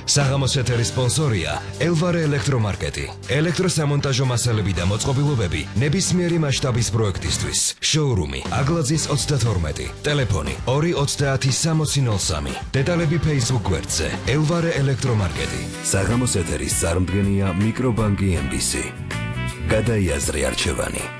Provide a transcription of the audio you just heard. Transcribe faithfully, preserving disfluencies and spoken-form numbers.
საღამოს ეთერის სპონსორია ელვარე ელექტრომარკეტი. ელექტროსამონტაჟო მასალები და მოწყობილობები ნებისმიერი მასშტაბის პროექტისთვის. შოურუმი აგლაძის ოცდათორმეტი. ტელეფონი ორი ოცდაათი სამოცი ნოლ სამი. დეტალები Facebook გვერდზე ელვარე ელექტრომარკეტი. საღამოს ეთერის წარმდგენია მიკრობანკი ემ ბი სი. გადაიაზრე არჩევანი.